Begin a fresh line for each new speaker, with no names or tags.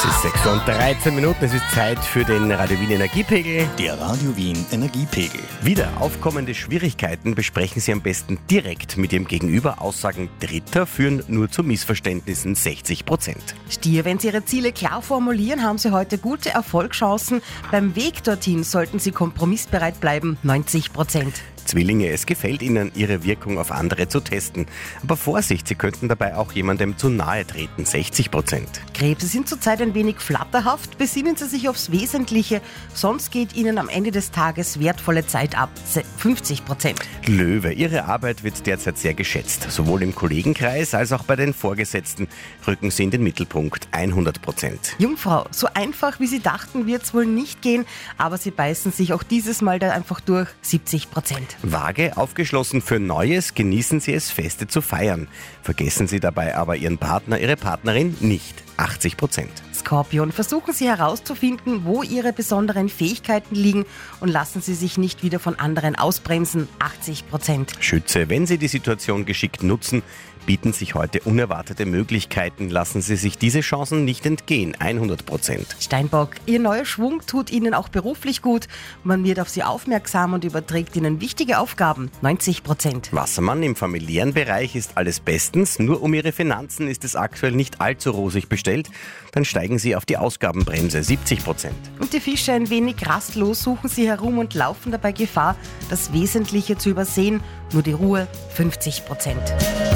Es ist 6:13 Minuten, es ist Zeit für den Radio Wien Energiepegel.
Der Radio Wien Energiepegel.
Wieder aufkommende Schwierigkeiten besprechen Sie am besten direkt mit Ihrem Gegenüber. Aussagen Dritter führen nur zu Missverständnissen, 60%.
Stier, wenn Sie Ihre Ziele klar formulieren, haben Sie heute gute Erfolgschancen. Beim Weg dorthin sollten Sie kompromissbereit bleiben, 90%.
Zwillinge, es gefällt Ihnen, Ihre Wirkung auf andere zu testen. Aber Vorsicht, Sie könnten dabei auch jemandem zu nahe treten, 60%.
Krebs, Sie sind zurzeit ein wenig flatterhaft, besinnen Sie sich aufs Wesentliche, sonst geht Ihnen am Ende des Tages wertvolle Zeit ab, 50%.
Löwe, Ihre Arbeit wird derzeit sehr geschätzt. Sowohl im Kollegenkreis als auch bei den Vorgesetzten rücken Sie in den Mittelpunkt, 100%.
Jungfrau, so einfach wie Sie dachten, wird es wohl nicht gehen, aber Sie beißen sich auch dieses Mal da einfach durch, 70%.
Waage, aufgeschlossen für Neues, genießen Sie es, Feste zu feiern. Vergessen Sie dabei aber Ihren Partner, Ihre Partnerin nicht, 80%.
Skorpion, versuchen Sie herauszufinden, wo Ihre besonderen Fähigkeiten liegen und lassen Sie sich nicht wieder von anderen ausbremsen, 80%.
Schütze, wenn Sie die Situation geschickt nutzen, bieten sich heute unerwartete Möglichkeiten. Lassen Sie sich diese Chancen nicht entgehen, 100%.
Steinbock, Ihr neuer Schwung tut Ihnen auch beruflich gut. Man wird auf Sie aufmerksam und überträgt Ihnen wichtige Aufgaben, 90%.
Wassermann, im familiären Bereich ist alles bestens, nur um Ihre Finanzen ist es aktuell nicht allzu rosig bestellt. Dann steigen Sie auf die Ausgabenbremse, 70%.
Und die Fische ein wenig rastlos suchen Sie herum und laufen dabei Gefahr, das Wesentliche zu übersehen, nur die Ruhe, 50%.